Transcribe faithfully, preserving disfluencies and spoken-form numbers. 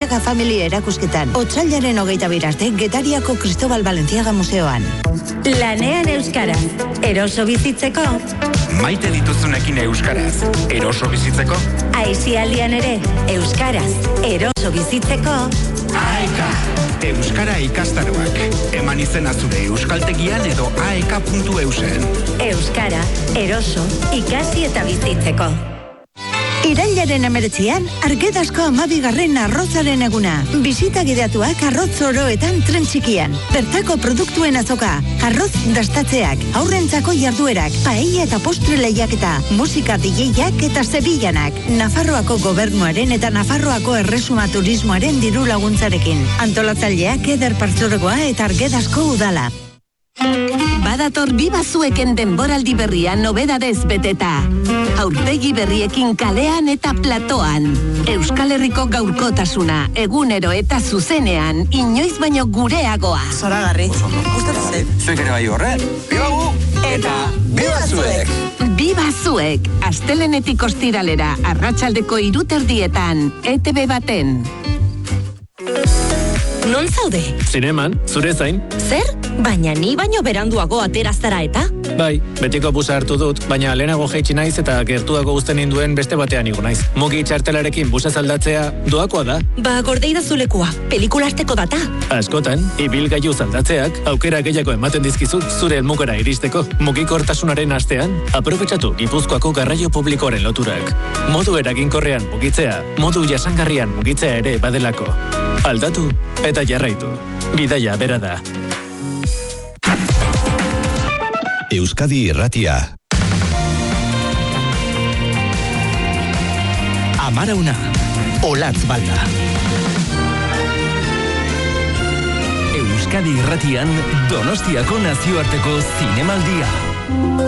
Balenciaga Family erakusketan. Otsailaren hogeita bir arte Getariako Cristobal Balenciaga Museoan. Lanean euskaraz, eroso bizitzeko. Maite dituzunekin euskaraz, eroso bizitzeko. Aisialdian ere, euskaraz, eroso bizitzeko. Aeka! Euskara ikastaroak. Eman izena zure euskaltegian edo aeka puntu eusen. Euskara, eroso, ikasi eta bizitzeko. Irailaren emeretzian, Argedasko amabigarren arrozaren eguna. Bisita gideatuak arroz oroetan tren txikian. Bertako produktuen azoka, arroz dastatzeak, aurrentzako jarduerak, paella eta postre lehiaketa, musika D J-ak eta Sevillanak. Nafarroako gobernuaren eta Nafarroako erresuma turismoaren diru laguntzarekin. Antolatzaileak Eder Partzuergoa eta Argedasko udala. Badator bibazueken denboraldi berria nobedadez beteta. Aurpegi berriekin kalean eta platoan. Euskal Herriko gaurkotasuna, egunero eta zuzenean, inoiz baino gureagoa. Zoragarri, gustatu zait. Zuek ere bai horren. Bibagu! Eta bibazuek! Bibazuek, astelenetik ostiralera, arratsaldeko hiruterdietan, E T B baten. Non zaude? Zineman, zure zain. Zer? Baina ni baino beranduago ateraztara eta? Bai, betiko busa hartu dut, baina lehenago jaitsi naiz eta gertuago uzten ninduen beste batean igo naiz. Mugi txartelarekin busa zaldatzea doakoa da. Ba, gordei da zulekua, pelikula arteko data. Askotan, ibilgailu zaldatzeak aukera gehiago ematen dizkizu zure helmugara iristeko. Mugikortasunaren astean, aprobetxatu Gipuzkoako garraio publikoaren loturak. Modu eraginkorrean mugitzea, modu jasangarrian mugitzea ere badelako. Aldatu eta jarraitu. Bidaia bera da. Euskadi Irratia. Amarauna, Olatz Balda. Euskadi Irratian Donostiako nazioarteko zinemaldia.